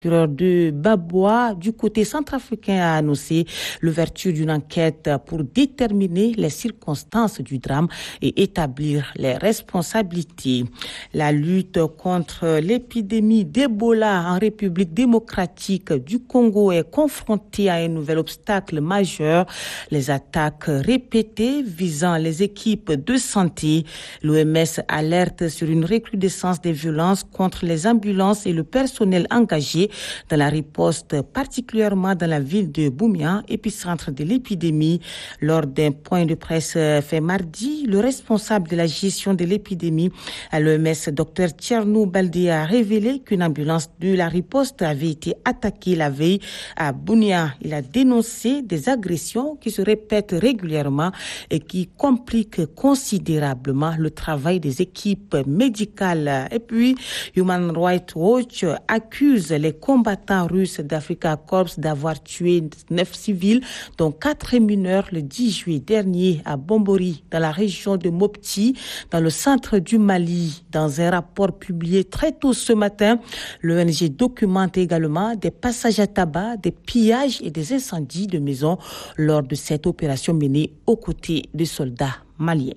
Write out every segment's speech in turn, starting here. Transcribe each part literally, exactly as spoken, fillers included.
de Baboua du côté centrafricain a annoncé l'ouverture d'une enquête pour déterminer les circonstances du drame et établir les responsabilités. La lutte contre l'épidémie d'Ebola en République démocratique du Congo est confrontée à un nouvel obstacle majeur, les attaques répétées visant les équipes de santé. L'O M S alerte sur une recrudescence des violences contre les ambulances et le personnel engagé dans la riposte, particulièrement dans la ville de Boumia, épicentre de l'épidémie. Lors d'un point de presse fait mardi, le responsable de la gestion de l'épidémie à l'O M S, Dr Tchernou Baldé, a révélé qu'une ambulance de la riposte avait été attaquée la veille à Boumia. Il a dénoncé des agressions qui se répètent régulièrement et qui compliquent considérablement le travail des équipes médicales. Et puis, Human Rights Watch accuse les combattants russes d'Africa Corps d'avoir tué neuf civils, dont quatre mineurs, le dix juillet dernier à Bombori, dans la région de Mopti, dans le centre du Mali. Dans un rapport publié très tôt ce matin, l'O N G documente également des passages à tabac, des pillages et des incendies de maisons lors de cette opération menée aux côtés des soldats maliens.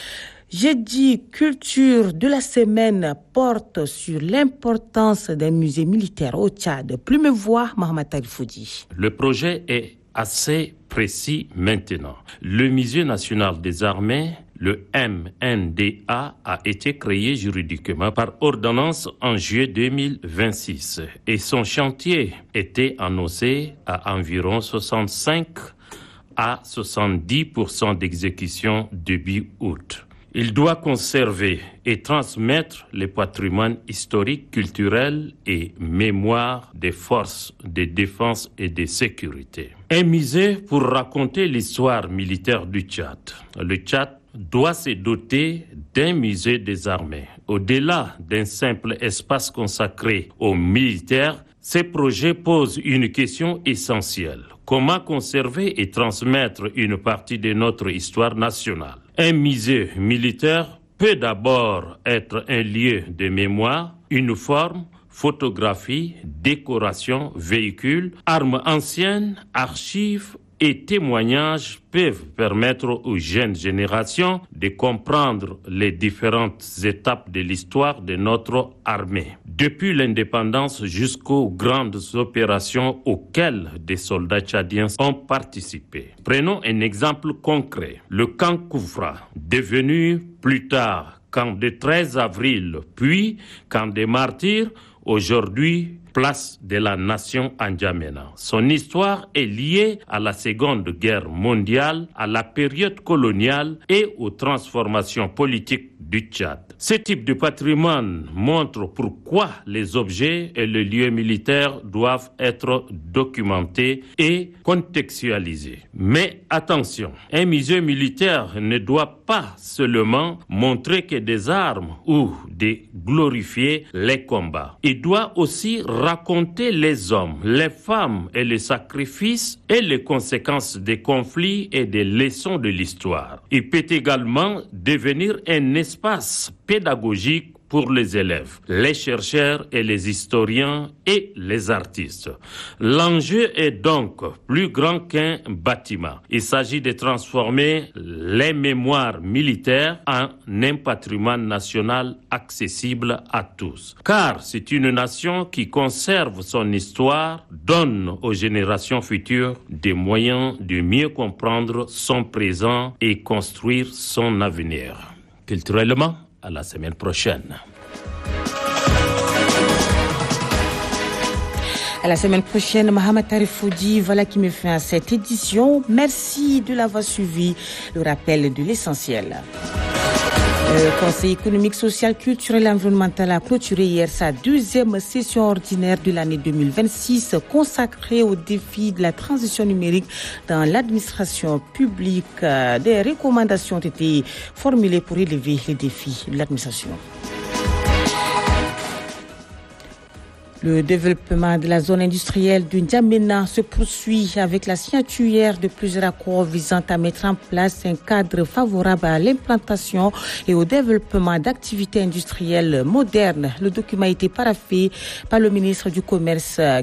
Jeudi, culture de la semaine porte sur l'importance d'un musée militaire au Tchad. Plumevoix, Mohamed Tarifoudi. Le projet est assez précis maintenant. Le Musée national des armées, le M N D A, a été créé juridiquement par ordonnance en juillet deux mille vingt-six et son chantier était annoncé à environ soixante-cinq à soixante-dix pour cent d'exécution début août. Il doit conserver et transmettre le patrimoine historique, culturel et mémoire des forces de défense et de sécurité. Un musée pour raconter l'histoire militaire du Tchad. Le Tchad doit se doter d'un musée des armées. Au-delà d'un simple espace consacré aux militaires, ces projets posent une question essentielle. Comment conserver et transmettre une partie de notre histoire nationale? Un musée militaire peut d'abord être un lieu de mémoire, une forme, photographie, décoration, véhicule, armes anciennes, archives et témoignages peuvent permettre aux jeunes générations de comprendre les différentes étapes de l'histoire de notre armée. Depuis l'indépendance jusqu'aux grandes opérations auxquelles des soldats tchadiens ont participé. Prenons un exemple concret. Le camp Koufra, devenu plus tard camp de treize avril, puis camp des martyrs, aujourd'hui place de la nation N'Djamena. Son histoire est liée à la Seconde Guerre mondiale, à la période coloniale et aux transformations politiques du Tchad. Ce type de patrimoine montre pourquoi les objets et les lieux militaires doivent être documentés et contextualisés. Mais attention, un musée militaire ne doit pas seulement montrer que des armes ou de glorifier les combats. Il doit aussi raconter les hommes, les femmes et les sacrifices et les conséquences des conflits et des leçons de l'histoire. Il peut également devenir un espace pédagogique pour les élèves, les chercheurs et les historiens et les artistes. L'enjeu est donc plus grand qu'un bâtiment. Il s'agit de transformer les mémoires militaires en un patrimoine national accessible à tous. Car c'est une nation qui conserve son histoire, donne aux générations futures des moyens de mieux comprendre son présent et construire son avenir. Culturellement, à la semaine prochaine. À la semaine prochaine, Mohamed Tarifoudi, voilà qui me fait à cette édition. Merci de l'avoir suivi. Le rappel de l'essentiel. Le Conseil économique, social, culturel et environnemental a clôturé hier sa deuxième session ordinaire de l'année deux mille vingt-six consacrée au défi de la transition numérique dans l'administration publique. Des recommandations ont été formulées pour élever les défis de l'administration. Le développement de la zone industrielle de N'Djamena se poursuit avec la signature hier de plusieurs accords visant à mettre en place un cadre favorable à l'implantation et au développement d'activités industrielles modernes. Le document a été paraphé par le ministre du Commerce